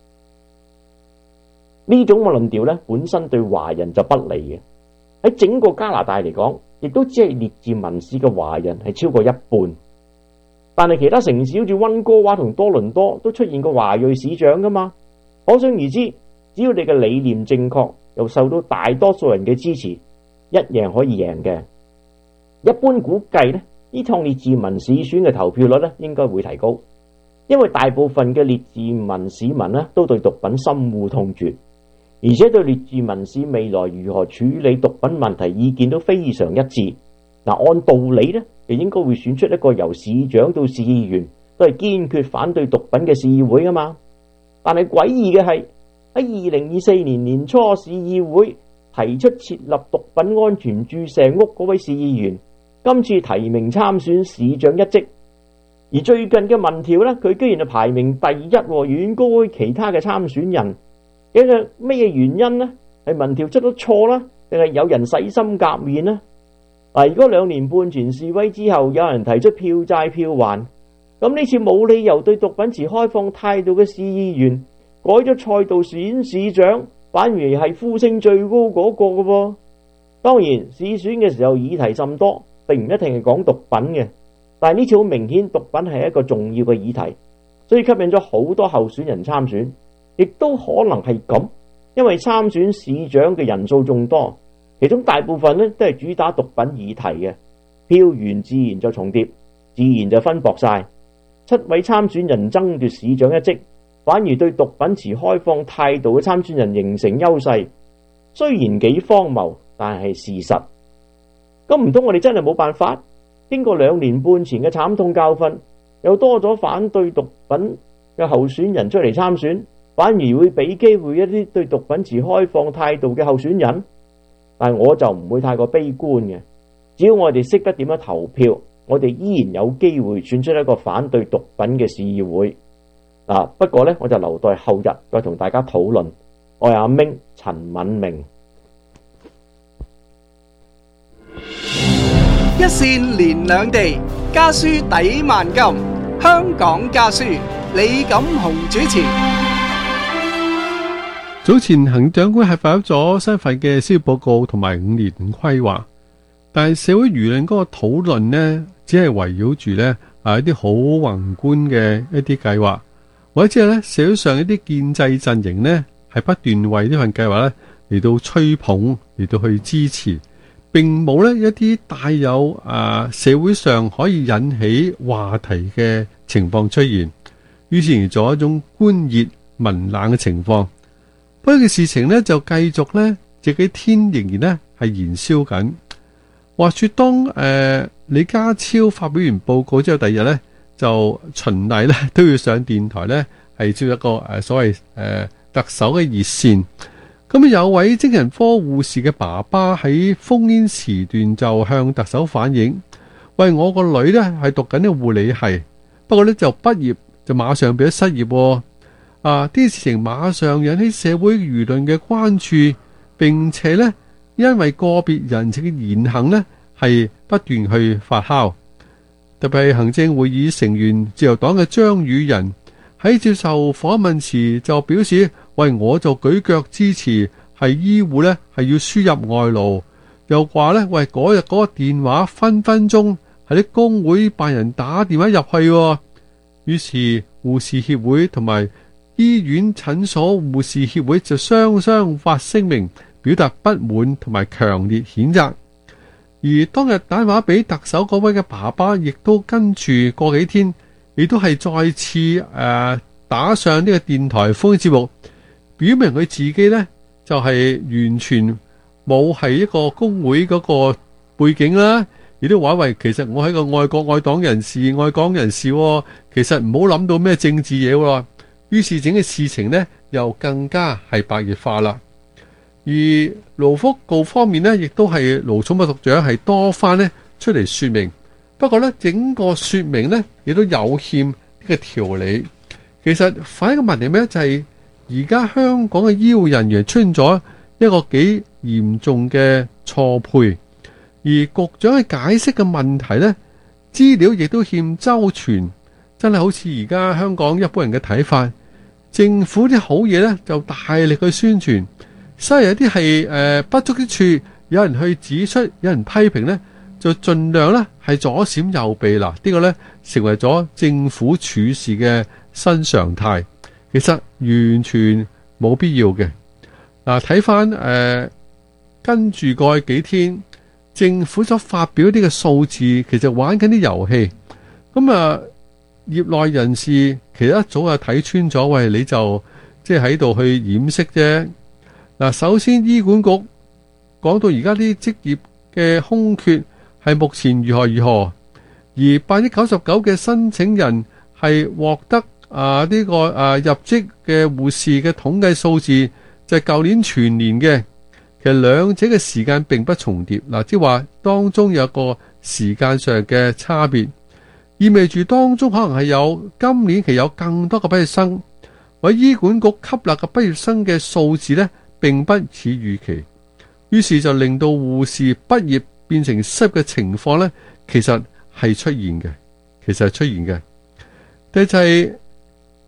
呢種嘅論調咧，本身對華人就不利嘅。喺整個加拿大嚟講，亦都只係列治文市嘅華人係超過一半。但係其他城市好似溫哥華同多倫多都出現過華裔市長噶嘛，可想而知，只要你嘅理念正確，又受到大多數人嘅支持，一樣可以贏嘅。一般估計咧，呢趟列治文市選嘅投票率咧應該會提高，因為大部分嘅列治文市民咧都對毒品深惡痛絕，而且對列治文市未來如何處理毒品問題意見都非常一致。嗱，按道理咧，就應該會選出一個由市長到市議員都係堅決反對毒品嘅市議會啊嘛。但係詭異嘅係喺二零二四年年初，市議會提出設立毒品安全注射屋嗰位市議員，今次提名參選市長一職。而最近嘅民調咧，佢居然係排名第一，遠高於其他嘅參選人。一個咩原因呢？係民調出咗錯啦，定係有人洗心革面呢？嗱，如果兩年半前示威之後，有人提出票債票還，咁呢次冇理由對毒品持開放態度嘅市議員改咗賽道選市長， 反而係呼聲最高嗰個嘅喎。當然試選嘅時候議題甚多，並唔一定係講毒品嘅，但係呢次好明顯毒品係一個重要嘅議題，所以吸引咗好多候選人參選，亦都可能係咁，因為參選市長嘅人數眾多，其中大部分呢都係主打毒品議題嘅，票源自然就重疊，自然就分薄晒。七位參選人爭奪市長一職，反而對毒品持開放態度嘅參選人形成優勢，雖然幾荒謬，但係事實。咁唔通我哋真係冇辦法？經過兩年半前嘅慘痛教訓，又多咗反對毒品嘅候選人出嚟參選，反而會俾機會一啲對毒品持開放態度嘅候選人？但係我就唔會太過悲觀嘅，只要我哋識得點樣投票，我哋依然有機會選出一個反對毒品嘅市議會。嗱，不過呢，我就留待後日再同大家討論。我係阿明陳敏明。 一線連兩地，家書抵萬金。香港家書，李錦雄主持。 早前行政長官係發咗新一份嘅施政報告同埋五年規劃，但係社會輿論嗰個討論呢，只係圍繞住呢啊一啲好宏觀嘅一啲計劃，或者係咧社會上一啲建制陣營呢，係不斷為呢份計劃呢嚟到吹捧，嚟到去支持。並冇咧一啲帶有啊社會上可以引起話題嘅情況出現，於是而做一種官熱民冷嘅情況。不過嘅事情呢，就繼續咧，這幾天仍然咧係燃燒緊。話說當誒、呃、李家超發表完報告之後，第二日咧就循例咧都要上電台咧係招一個誒、呃、所謂誒、呃、特首嘅熱線。咁有位精神科護士嘅爸爸喺烽煙時段就向特首反映，喂，我個女呢係讀緊呢個護理系，不過呢就畢業就馬上變咗失業，啊啲事情馬上引起社會輿論嘅關注，並且呢因為個別人士嘅言行呢係不斷去發酵，特別係行政會議成員自由黨嘅張宇人喺接受訪問時就表示，喂，我就舉腳支持係醫護呢係要輸入外勞，又話呢，喂，嗰日嗰個電話分分鐘係啲工會辦人打電話入去，於是護士協會同埋醫院診所護士協會就雙雙發聲明表達不滿同埋強烈譴責。而當日打電話俾特首嗰位嘅爸爸，亦都跟住過幾天亦都係再次誒、呃、打上呢個電台烽煙節目，表明佢自己呢就係、是、完全冇係一個工會嗰個背景啦，亦都話喂，其實我係個愛國愛黨人士、愛港人士、哦，其實唔好諗到咩政治嘢喎。於是整嘅事情呢又更加係白熱化啦。而勞福局方面呢，亦都係勞寵物局長係多番呢出嚟說明。不過咧，整個說明咧亦都有欠呢個條理。其實反映嘅問題咩？就係而家香港嘅醫護人員出現咗一個幾嚴重嘅錯配，而局長嘅解釋嘅問題咧，資料亦都欠周全，真係好似而家香港一般人嘅睇法。政府啲好嘢咧就大力去宣傳，所以有啲係誒不足之處，有人去指出，有人批評咧，就盡量咧係左閃右避啦，呢個咧成為咗政府處事嘅新常態，其實完全冇必要嘅。嗱，睇翻誒跟住過去幾天，政府所發表啲嘅數字，其實玩緊啲遊戲。咁啊，業內人士其實一早就睇穿咗，喂，你就即係喺度去掩飾啫。嗱，首先醫管局講到而家啲職業嘅空缺係目前如何如何，而百分之九十九嘅申請人係獲得啊呢、這個啊入職嘅護士嘅統計數字就係舊年全年嘅，其實兩者嘅時間並不重疊，嗱，即係話當中有一個時間上嘅差別，意味住當中可能係有今年期有更多嘅畢業生，或者醫管局吸納嘅畢業生嘅數字呢並不似預期，於是就令到護士畢業變成失業嘅情況呢，其實係出現嘅，其實係出現嘅。第就係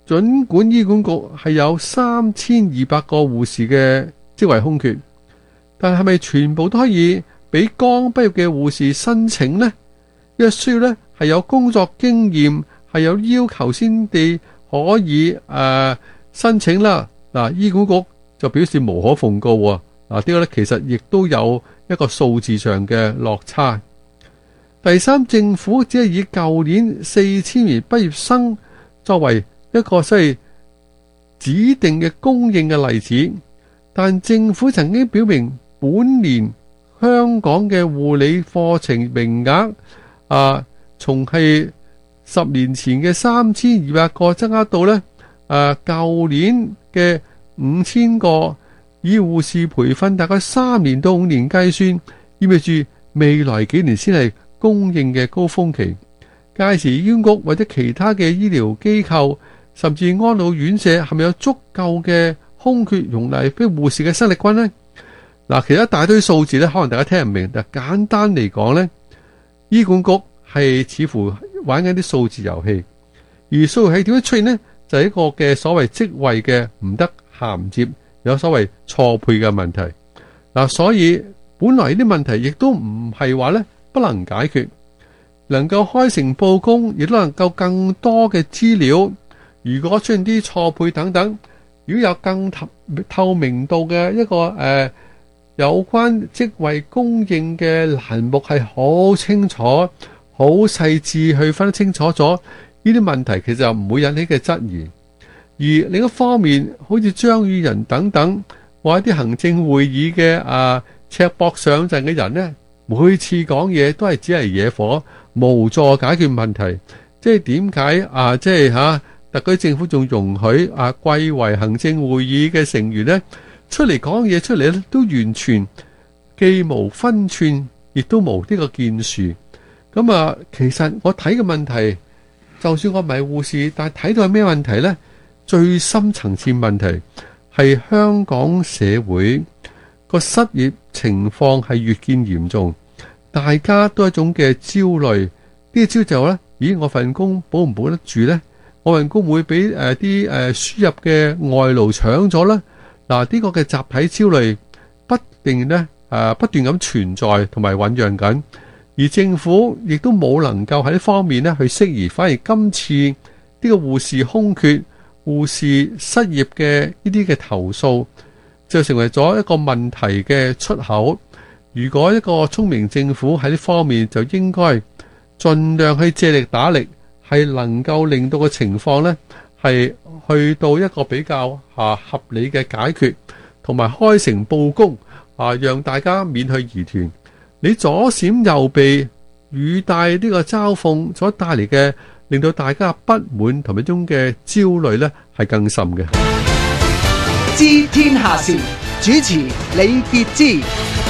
儘管醫管局係有三千二百個護士嘅職位空缺，但係咪全部都可以俾剛畢業嘅護士申請呢？因為需要呢係有工作經驗，係有要求先至可以誒、呃、申請啦。嗱，醫管局就表示無可奉告喎。嗱，呢個咧其實亦都有一個數字上嘅落差。第三，政府只係以舊年四千名畢業生作為一個即係指定嘅供應嘅例子，但政府曾經表明本年香港嘅護理課程名額啊，從係十年前嘅三千二百個增加到咧誒舊年嘅五千個。以護士培訓大概三年到五年計算，意味住未來幾年先係供應嘅高峰期。屆時醫管局或者其他嘅醫療機構，甚至安老院舍，係咪有足夠嘅空缺容納俾護士嘅生力軍呢？嗱，其實一大堆數字咧，可能大家聽唔明，但簡單嚟講咧，醫管局係似乎玩緊啲數字遊戲，而數字係點樣出現呢？就係、是、一個嘅所謂職位嘅唔得銜接。有所謂錯配嘅問題，嗱，所以本來呢啲問題亦都唔係話咧不能解決，能夠開誠佈公，亦都能夠更多嘅資料。如果出現啲錯配等等，如果有更透透明度嘅一個誒、呃、有關職位供應嘅欄目係好清楚、好細緻去分得清楚咗，呢啲問題其實就唔會引起嘅質疑。而另一方面，好似張宇人等等，或一啲行政會議嘅啊赤膊上陣嘅人呢，每次講嘢都係只係惹火，無助解決問題。即係點解啊？即係嚇特區政府仲容許啊貴為行政會議嘅成員呢出嚟講嘢出嚟咧，都完全既無分寸，亦都無呢個建樹。咁啊，其實我睇嘅問題，就算我唔係護士，但係睇到係咩問題呢？最深層次問題係香港社會個失業情況係越見嚴重，大家都一種嘅焦慮。呢個焦慮就咧，咦？我份工保唔保得住呢？我份工會俾誒啲誒輸入嘅外勞搶咗啦。嗱，呢個嘅集體焦慮不定咧誒不斷咁存在同埋醖釀緊，而政府亦都冇能夠喺呢方面咧去適宜，反而今次呢個護士空缺、護士失業嘅呢啲嘅投訴就成為咗一個問題嘅出口。如果一個聰明政府喺呢方面就應該盡量去借力打力，係能夠令到個情況呢係去到一個比較啊合理嘅解決，同埋開誠佈公啊，讓大家免去疑團。你左閃右避，語帶呢個嘲諷所帶嚟嘅，令到大家不滿同埋一種嘅焦慮呢係更甚嘅。 知天下事，主持李傑之。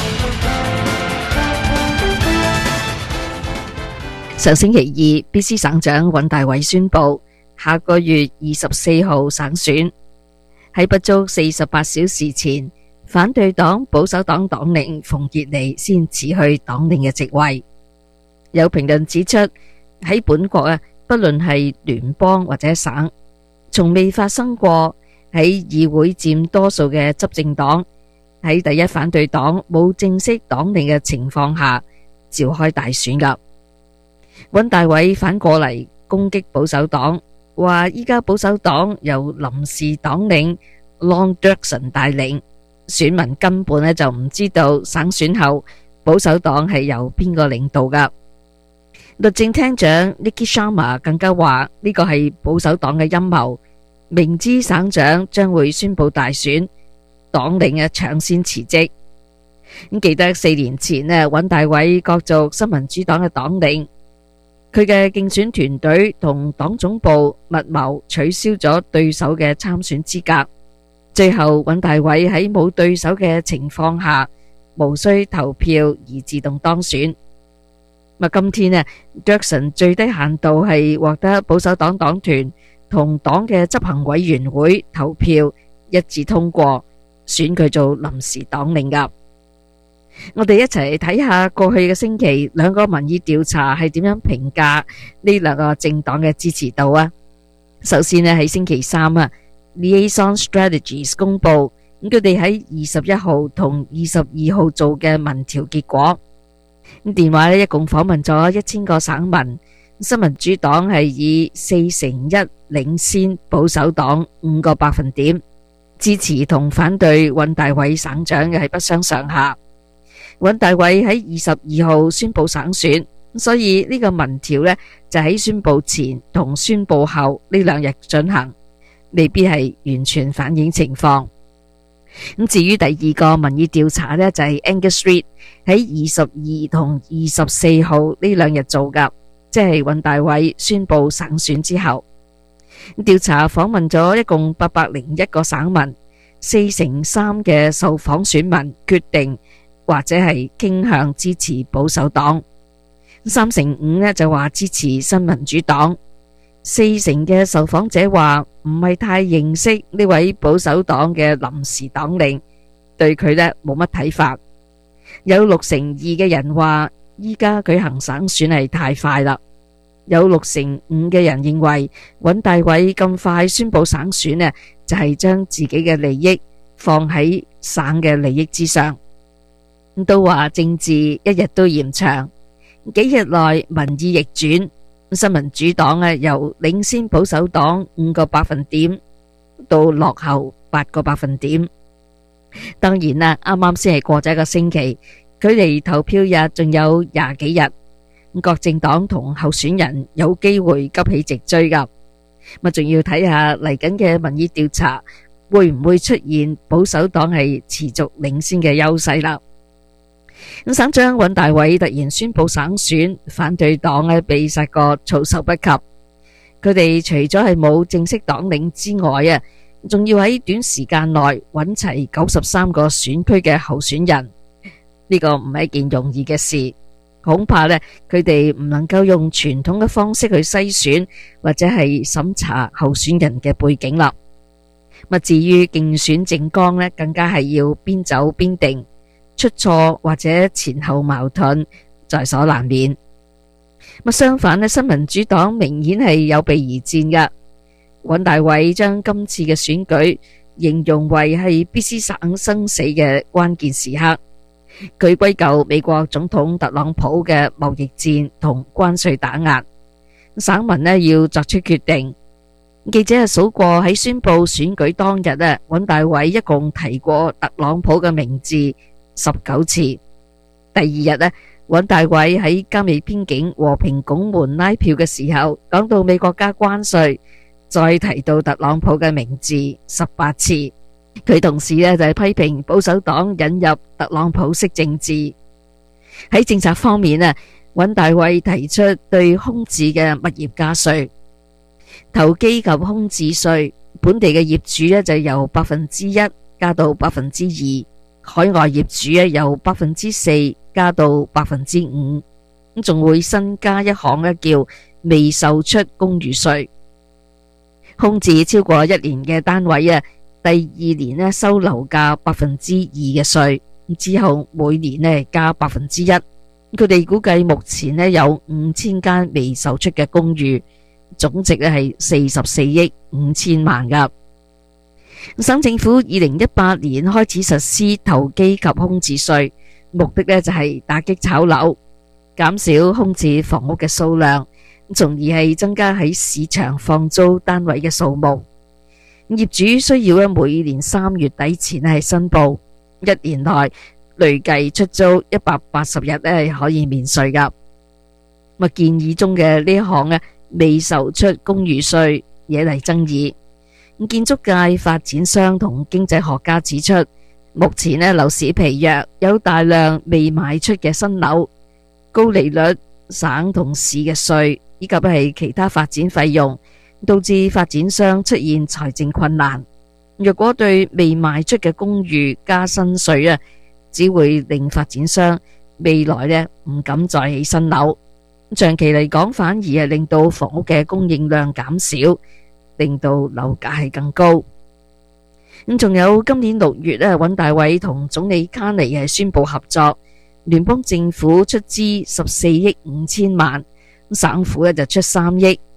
上星期二 ，B C 省長尹大偉宣布，下個月二十四號省選。喺不足四十八小時前，反對黨保守黨黨領馮傑尼先辭去黨領嘅職位。有評論指出，喺本國啊，不論係聯邦或者省，從未發生過喺議會佔多數嘅執政黨喺第一反對黨冇正式黨領嘅情況下召開大選噶。尹大偉反過嚟攻擊保守黨，話依家保守黨由臨時黨領 Lon Dirksen 帶領，選民根本咧就唔知道省選後保守黨係由邊個領導噶。律政廳長 Nikki Sharma 更加話呢個係保守黨嘅陰謀，明知省長將會宣布大選，黨領啊搶先辭職。咁記得四年前咧，尹大偉角逐新民主黨嘅黨領，佢嘅競選團隊同黨總部密謀取消咗對手嘅參選資格，最後尹大偉喺冇對手嘅情況下，無需投票而自動當選。今天呢 Dirksen 最低限度係獲得保守黨黨團同黨嘅執行委員會投票一致通過，選佢做臨時黨領噶。我哋一齊睇下過去嘅星期兩個民意調查係點樣評價呢兩個政黨嘅支持度啊！ 首先呢，喺星期三啊 Liaison Strategies 公布，咁佢哋喺二十一號同二十二號做嘅民調結果。咁電話呢一共訪問咗一千個省民，新民主黨係以四成一領先保守黨五個百分點，支持同反對尹大偉省長嘅係不相上下。尹大偉喺二十二號宣布省選，所以呢個民調呢就喺宣布前同宣布後呢兩日進行，未必係完全反映情況。咁至於第二個民意調查呢，就係 Angus Reid 喺二十二同二十四號呢兩日做噶，即係尹大偉宣布省選之後。調查訪問咗一共八百零一個省民，四成三嘅受訪選民決定或者係傾向支持保守黨，三成五呢就話支持新民主黨，四成嘅受訪者話唔係太認識呢位保守黨嘅臨時黨領，對佢呢冇乜睇法。有六成二嘅人話依家舉行省選係太快啦，有六成五嘅人認為尹大偉咁快宣布省選呢，就係將自己嘅利益放喺省嘅利益之上。都話政治一日都嫌長，幾日內民意逆轉，新民主黨啊由領先保守黨五個百分點到落後八個百分點。當然啦，啱啱先係過咗一個星期，距離投票日仲有廿幾日，各政黨同候選人有機會急起直追噶。咁仲要睇下嚟緊嘅民意調查會唔會出現保守黨係持續領先嘅優勢啦。咁省長尹大偉突然宣布省選，反對黨咧被殺個措手不及。佢哋除咗係冇正式黨領之外啊，仲要喺短時間內揾齊九十三個選區嘅候選人，呢個唔係一件容易嘅事。恐怕咧佢哋唔能夠用傳統嘅方式去篩選或者係審查候選人嘅背景啦。咁至於競選政綱咧，更加係要邊走邊定。出錯或者前後矛盾在所難免。咁相反咧，新民主黨明顯係有備而戰噶。尹大偉將今次嘅選舉形容為係 B C 省生死嘅關鍵時刻，佢歸咎美國總統特朗普嘅貿易戰同關稅打壓，省民咧要作出決定。記者係數過喺宣布選舉當日咧，尹大偉一共提過特朗普嘅名字十九次。第二日呢，尹大偉喺加美邊境和平拱門拉票嘅時候，講到美國加關稅，再提到特朗普嘅名字十八次。佢同時呢就係批評保守黨引入特朗普式政治。喺政策方面呢，尹大偉提出對空置嘅物業加稅，投機及空置稅，本地嘅業主呢就由百分之一加到百分之二。海外業主咧由百分之四加到百分之五，咁仲會新加一項咧叫未售出公寓稅。空置超過一年嘅單位啊，第二年咧收樓價百分之二嘅稅，之後每年咧加百分之一。佢哋估計目前咧有五千間未售出嘅公寓，總值咧係四十四億五千萬噶。省政府二零一八年開始實施投機及空置稅，目的呢就係打擊炒樓，減少空置房屋嘅數量，從而係增加喺市場放租單位嘅數目。業主需要喺每年三月底前係申報，一年內累計出租一百八十日咧係可以免稅噶。咁建議中嘅呢一項咧未售出公寓稅惹嚟爭議。建築界發展商同經濟學家指出，目前呢樓市疲弱，有大量未賣出嘅新樓，高利率、省同市嘅稅以及係其他發展費用，導致發展商出現財政困難。若果對未賣出嘅公寓加新稅啊，只會令發展商未來呢唔敢再起新樓，長期嚟講反而係令到房屋嘅供應量減少，令到樓價係更高。咁仲有今年六月咧，尹大偉同總理卡尼係宣布合作，聯邦政府出資十四億五千萬，省府咧就出三億，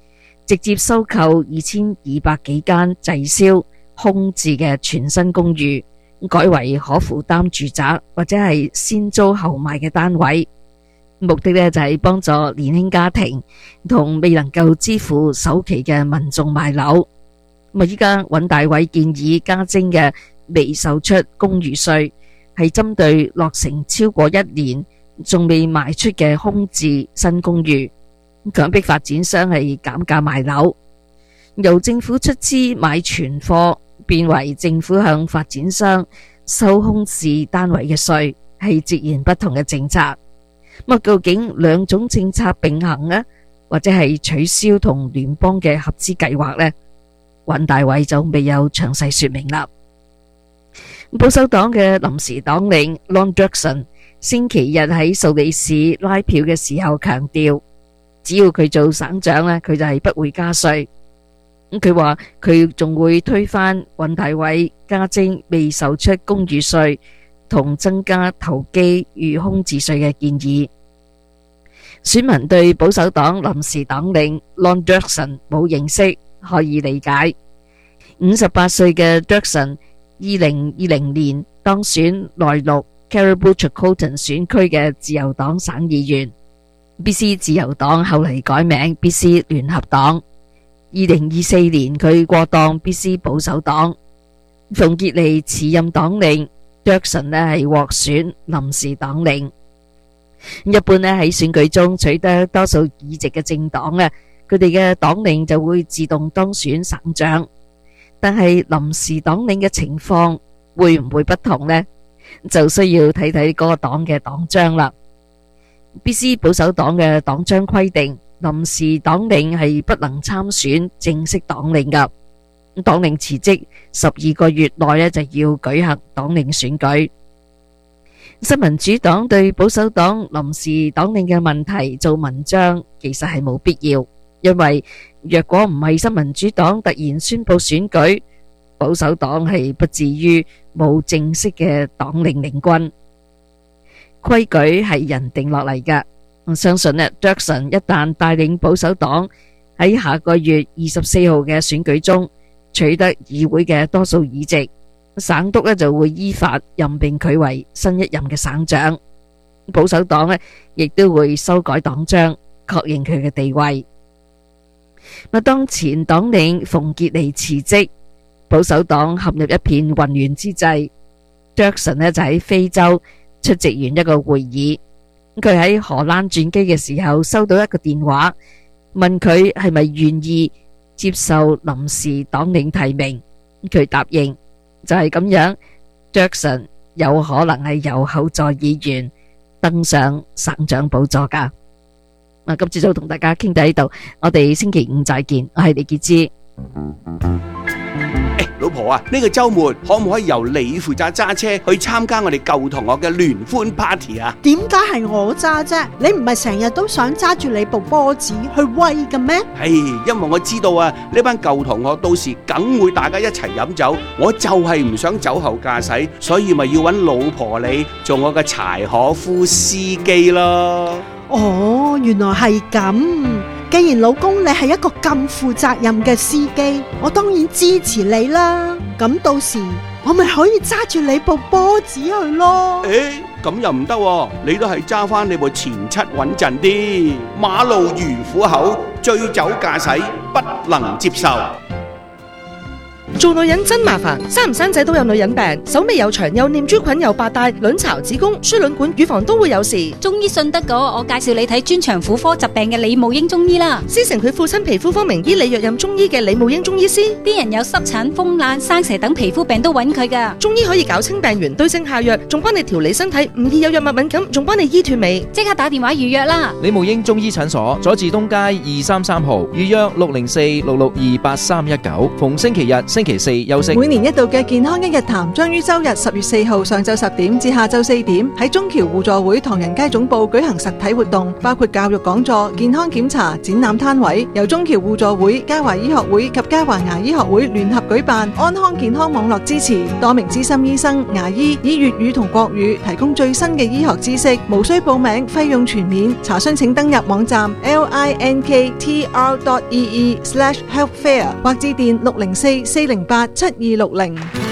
直接收購二千二百幾間滯銷空置嘅全新公寓，改為可負擔住宅或者係先租後買嘅單位。目的呢就係幫助年輕家庭同未能夠支付首期嘅民眾買樓。咁啊，依家尹大偉建議加徵嘅未售出公寓稅，係針對落成超過一年仲未賣出嘅空置新公寓，強迫發展商係減價賣樓，由政府出資買存貨，變為政府向發展商收空置單位嘅稅，係截然不同嘅政策。咁究竟兩種政策並行呢，或者係取消同聯邦嘅合資計劃呢？尹大偉就未有詳細說明啦。保守黨嘅臨時黨領 Lon Durkson 星期日喺數理市拉票嘅時候強調，只要佢做省長呢，佢就係不會加稅。咁佢話佢仲會推翻尹大偉加徵未售出公寓稅同增加投機與空置稅嘅建議。選民對保守黨臨時黨領 Lon Durkson 冇認識，可以理解。五十八歲嘅 Durkson 二零二零年當選內陸 Caribou-Chilcotin 選區嘅自由黨省議員。B C 自由黨後嚟改名 B C 聯合黨。二零二四年佢過檔 B C 保守黨。馮傑尼辭任黨領，Durkson 呢係獲選臨時黨領。一般呢喺選舉中取得多數議席嘅政黨呢，佢哋嘅黨領就會自動當選省長。但係臨時黨領嘅情況會唔會不同呢？就需要睇睇嗰個黨嘅黨章啦。B C 保守黨嘅黨章規定，臨時黨領係不能參選正式黨領噶。黨領辭職十二個月內呢就要舉行黨領選舉。新民主黨對保守黨臨時黨領嘅問題做文章，其實係冇必要，因為若果唔係新民主黨突然宣布選舉，保守黨係不至於冇正式嘅黨領領軍。規矩係人定落嚟㗎，我相信呢 Durkson 一旦帶領保守黨喺下個月二十四號嘅選舉中取得議會嘅多數議席，省督呢就會依法任命佢為新一任嘅省長。保守黨呢亦都會修改黨章，確認佢嘅地位。當前黨領馮傑尼辭職，保守黨陷入一片混亂之際， Durkson 呢就喺非洲出席完一個會議。佢喺荷蘭轉機嘅時候收到一個電話，問佢係咪願意接受臨時黨領提名。佢答應，就係咁樣 Durkson 有可能係由後座議員登上省長寶座噶。啊，今朝早同大家傾到呢度，我哋星期五再見。我係李潔芝。 老婆啊，呢個周末可唔可以由你負責揸車去參加我哋舊同學嘅聯歡 party 啊？ 點解係我揸啫？你唔係成日都想揸住你部波子去威嘅咩？ 係，因為我知道啊，呢班舊同學到時梗會大家一齊飲酒，我就係唔想酒後駕駛，所以咪要揾老婆你做我嘅柴可夫司機咯。 哦，原來係咁。既然老公你係一個咁負責任嘅司機，我當然支持你啦。咁到時我咪可以揸住你部波子去咯。 誒，咁又唔得喎，你都係揸翻你部前七穩陣啲。馬路如虎口，醉酒駕駛不能接受。 做女人真麻煩，生唔生仔都有女人病，手尾又長，又念珠菌，又白帶，卵巢、子宮、輸卵管、乳房都會有事。 中醫信得過，我介紹你睇專長婦科疾病嘅李慕英中醫啦。 師承佢父親皮膚科名醫李若任中醫嘅李慕英中醫師， 啲人有濕疹、風癩、生蛇等皮膚病都揾佢噶。 中醫可以搞清病源，對症下藥，仲幫你調理身體，唔易有藥物敏感，仲幫你醫斷尾。 即刻打電話預約啦！ 李慕英中醫診所，佐治東街二三三號，預約六零四六六二八三一九，逢星期日星星期四休息。 每年一度嘅健康一日談將於周日十月四號上晝十點至下晝四點喺中橋互助會唐人街總部舉行實體活動，包括教育講座、健康檢查、展覽攤位，由中橋互助會、嘉華醫學會及嘉華牙醫學會聯合舉辦，安康健康網絡支持，多名資深醫生、牙醫以粵語同國語提供最新嘅醫學知識，無需報名，費用全免。查詢請登入網站 l i n k t r dot e e slash health fair 或致電六零四四零八七二六零。